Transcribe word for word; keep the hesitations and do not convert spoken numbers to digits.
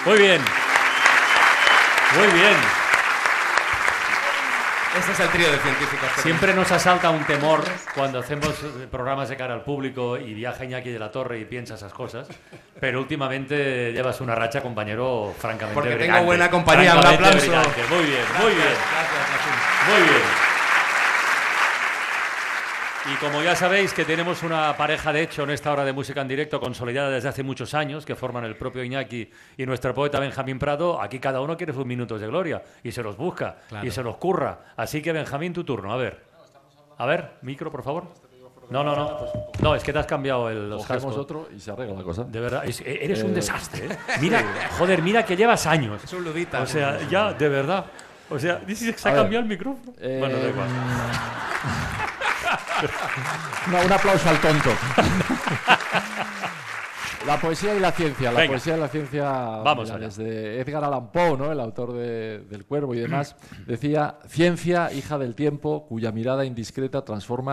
Muy bien. Muy bien. Ese es el trío de científicos. Siempre nos asalta un temor cuando hacemos programas de cara al público y viaja Iñaki de la Torre y piensa esas cosas, pero últimamente llevas una racha, compañero, francamente Porque brillante. tengo buena compañía, un aplauso. Brillante. Muy bien, Gracias, muy bien. Gracias, Muy bien. Y como ya sabéis que tenemos una pareja de hecho en esta hora de música en directo consolidada desde hace muchos años, que forman el propio Iñaki y nuestro poeta Benjamín Prado, aquí cada uno quiere sus minutos de gloria y se los busca Claro. y se los curra. Así que Benjamín, tu turno, a ver. A ver, micro, por favor. No, no, no. No, es que te has cambiado el, los Cogemos cascos. otro y se arregla la cosa. De verdad, es- eres Eh, un desastre, ¿eh? Mira, joder, mira que llevas años. Es un ludita. O sea, ya, de verdad. O sea, dices que se ha A ver, cambiado el micrófono. Eh, Bueno, da igual. No, un aplauso al tonto. La poesía y la ciencia. La Venga. poesía y la ciencia. Vamos mira, allá. desde Edgar Allan Poe, ¿no? El autor de- del Cuervo y demás, decía: ciencia, hija del tiempo, cuya mirada indiscreta transforma